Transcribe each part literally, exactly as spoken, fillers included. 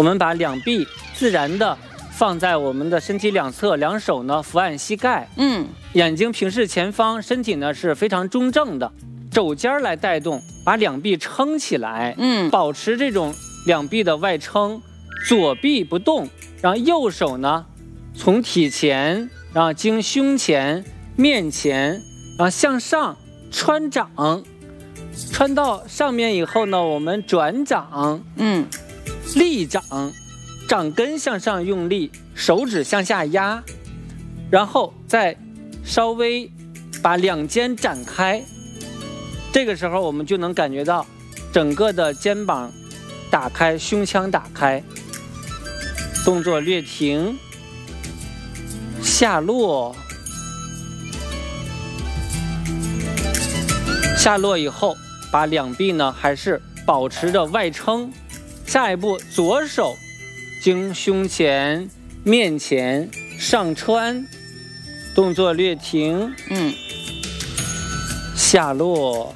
我们把两臂自然的放在我们的身体两侧，两手呢伏按膝盖， 嗯， 眼睛平视前方，身体呢是非常中正的，肘尖来带动，把两臂撑起来， 嗯， 保持这种两臂的外撑，左臂不动，然后右手呢从体前，然后经胸前、面前，然后向上穿掌，穿到上面以后呢，我们转掌， 嗯， 立掌，掌根向上用力，手指向下压，然后再稍微把两肩展开，这个时候我们就能感觉到整个的肩膀打开，胸腔打开，动作略停，下落，下落以后把两臂呢还是保持着外撑，下一步左手经胸前、面前上穿，动作略停， 嗯， 下落，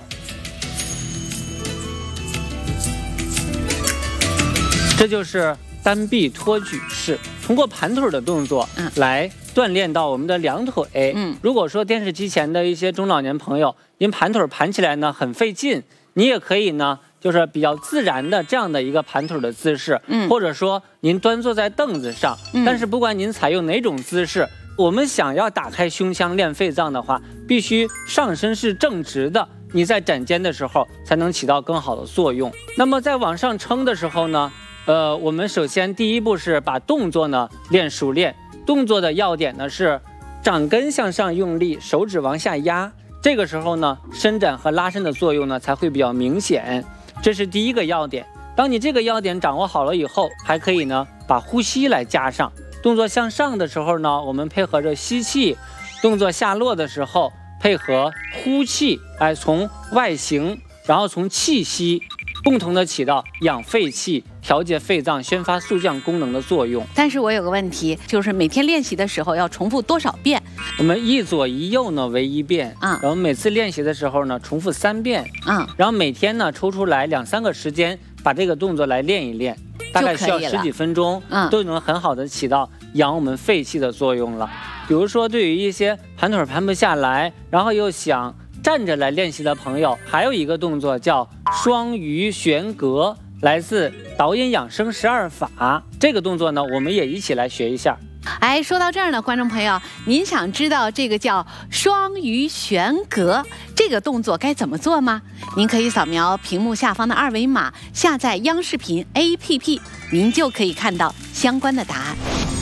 这就是单臂托举式。通过盘腿的动作， 嗯， 来锻炼到我们的两腿。 嗯， 如果说电视机前的一些中老年朋友，您盘腿盘起来呢很费劲，你也可以呢。就是比较自然的这样的一个盘腿的姿势， 嗯， 或者说您端坐在凳子上， 嗯， 但是不管您采用哪种姿势，我们想要打开胸腔练肺脏的话，必须上身是正直的，你在展肩的时候才能起到更好的作用。那么在往上撑的时候呢，呃，我们首先第一步是把动作呢练熟练，动作的要点呢是掌根向上用力，手指往下压，这个时候呢伸展和拉伸的作用呢才会比较明显。这是第一个要点。当你这个要点掌握好了以后，还可以呢把呼吸来加上。动作向上的时候呢，我们配合着吸气；动作下落的时候，配合呼气，哎，从外形，然后从气息，共同的起到养肺气、调节肺脏、宣发速降功能的作用。 但是我有个问题，就是每天练习的时候要重复多少遍？ 我们一左一右呢为一遍， 嗯， 然后每次练习的时候呢重复三遍， 嗯， 然后每天呢抽出来两三个时间把这个动作来练一练，大概需要十几分钟， 嗯， 都能很好的起到养我们肺气的作用了。比如说对于一些盘腿盘不下来，然后又想站着来练习的朋友，还有一个动作叫双鱼悬阁，来自导引养生十二法。这个动作呢，我们也一起来学一下。 哎，说到这儿呢，观众朋友，您想知道这个叫双鱼悬阁这个动作该怎么做吗？您可以扫描屏幕下方的二维码，下载央视频 A P P， 您就可以看到相关的答案。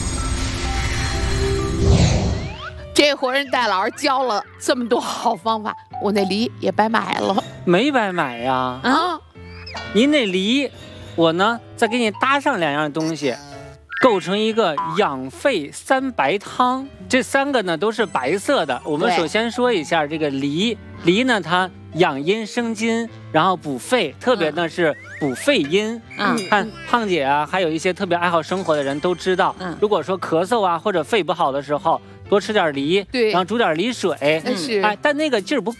这回人戴老师教了这么多好方法，我那梨也白买了。 没白买呀！ 啊， 您那梨，我呢再给你搭上两样东西，构成一个养肺三白汤。这三个呢都是白色的。我们首先说一下这个梨，梨呢它养阴生津，然后补肺，特别呢是补肺阴。 嗯， 看胖姐啊，还有一些特别爱好生活的人都知道， 嗯， 如果说咳嗽啊或者肺不好的时候，多吃点梨， 对， 然后煮点梨水， 是， 哎，但那个劲儿不